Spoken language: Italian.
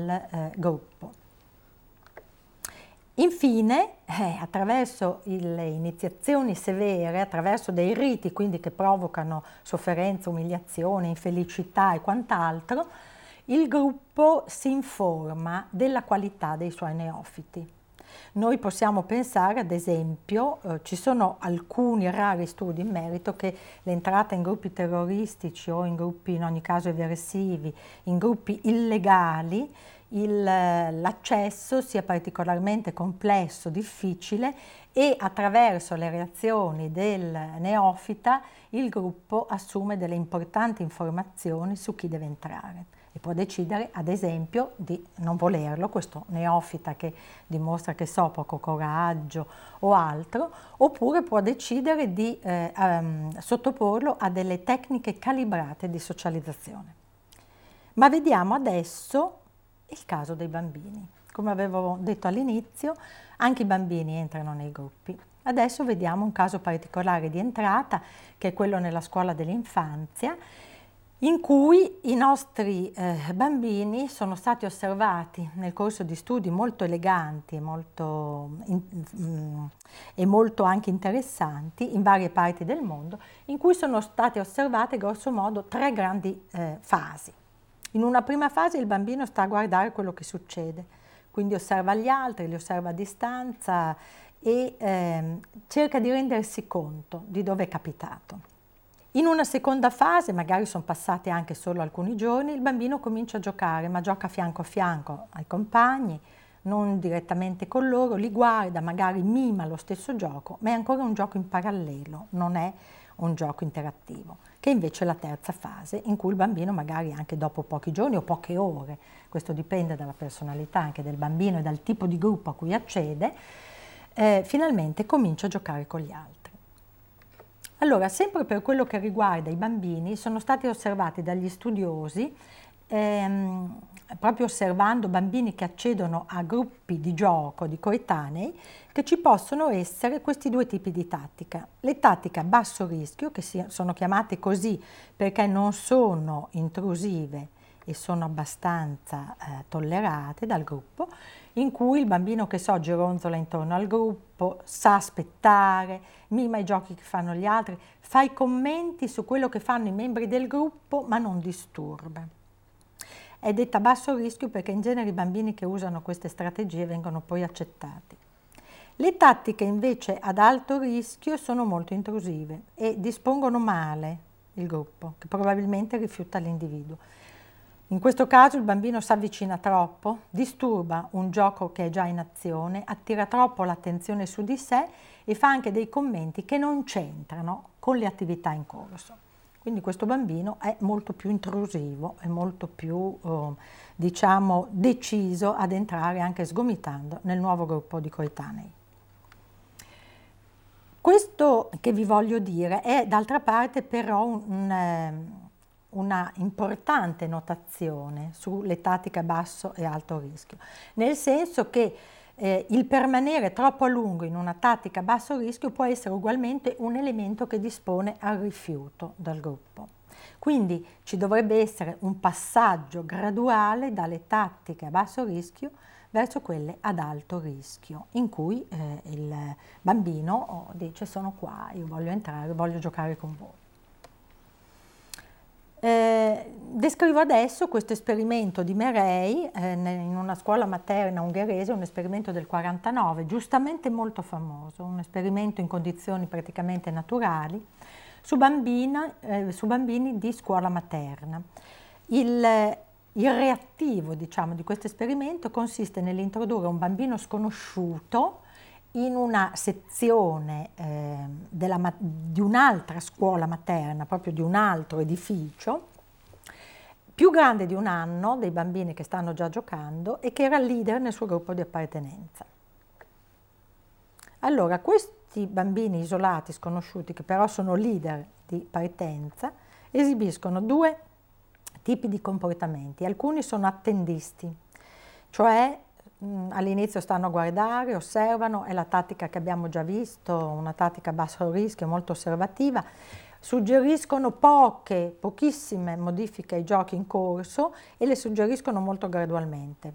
al gruppo. Infine, attraverso le iniziazioni severe, attraverso dei riti quindi che provocano sofferenza, umiliazione, infelicità e quant'altro, il gruppo si informa della qualità dei suoi neofiti. Noi possiamo pensare, ad esempio, ci sono alcuni rari studi in merito che l'entrata in gruppi terroristici o in gruppi in ogni caso eversivi, in gruppi illegali, l'accesso sia particolarmente complesso, difficile e attraverso le reazioni del neofita il gruppo assume delle importanti informazioni su chi deve entrare e può decidere ad esempio di non volerlo, questo neofita che dimostra che so poco coraggio o altro, oppure può decidere di sottoporlo a delle tecniche calibrate di socializzazione. Ma vediamo adesso il caso dei bambini. Come avevo detto all'inizio, anche i bambini entrano nei gruppi. Adesso vediamo un caso particolare di entrata, che è quello nella scuola dell'infanzia, in cui i nostri bambini sono stati osservati nel corso di studi molto eleganti e molto anche interessanti in varie parti del mondo, in cui sono state osservate grosso modo 3 grandi fasi. In una prima fase il bambino sta a guardare quello che succede, quindi osserva gli altri, li osserva a distanza e cerca di rendersi conto di dove è capitato. In una seconda fase, magari sono passati anche solo alcuni giorni, il bambino comincia a giocare, ma gioca fianco a fianco ai compagni, non direttamente con loro, li guarda, magari mima lo stesso gioco, ma è ancora un gioco in parallelo, non è un gioco interattivo, che invece è la terza fase, in cui il bambino magari anche dopo pochi giorni o poche ore, questo dipende dalla personalità anche del bambino e dal tipo di gruppo a cui accede, finalmente comincia a giocare con gli altri. Allora, sempre per quello che riguarda i bambini, sono stati osservati dagli studiosi, proprio osservando bambini che accedono a gruppi di gioco di coetanei, che ci possono essere questi 2 tipi di tattica. Le tattiche a basso rischio, che sono chiamate così perché non sono intrusive e sono abbastanza tollerate dal gruppo, in cui il bambino, che so, gironzola intorno al gruppo, sa aspettare, mima i giochi che fanno gli altri, fa i commenti su quello che fanno i membri del gruppo, ma non disturba. È detta basso rischio perché in genere i bambini che usano queste strategie vengono poi accettati. Le tattiche invece ad alto rischio sono molto intrusive e dispongono male il gruppo, che probabilmente rifiuta l'individuo. In questo caso il bambino si avvicina troppo, disturba un gioco che è già in azione, attira troppo l'attenzione su di sé e fa anche dei commenti che non c'entrano con le attività in corso. Quindi questo bambino è molto più intrusivo, è molto più, diciamo, deciso ad entrare anche sgomitando nel nuovo gruppo di coetanei. Questo che vi voglio dire è d'altra parte però una importante notazione sulle tattiche a basso e alto rischio, nel senso che il permanere troppo a lungo in una tattica a basso rischio può essere ugualmente un elemento che dispone al rifiuto dal gruppo. Quindi ci dovrebbe essere un passaggio graduale dalle tattiche a basso rischio verso quelle ad alto rischio, in cui il bambino dice: sono qua, io voglio entrare, voglio giocare con voi. Descrivo adesso questo esperimento di Merey in una scuola materna ungherese, un esperimento del 49, giustamente molto famoso, un esperimento in condizioni praticamente naturali su bambini di scuola materna. Il reattivo, diciamo, di questo esperimento consiste nell'introdurre un bambino sconosciuto in una sezione di un'altra scuola materna, proprio di un altro edificio, più grande di 1 anno, dei bambini che stanno già giocando e che era leader nel suo gruppo di appartenenza. Allora, questi bambini isolati, sconosciuti, che però sono leader di partenza, esibiscono 2 tipi di comportamenti. Alcuni sono attendisti, cioè all'inizio stanno a guardare, osservano, è la tattica che abbiamo già visto, una tattica a basso rischio, molto osservativa, suggeriscono pochissime modifiche ai giochi in corso e le suggeriscono molto gradualmente.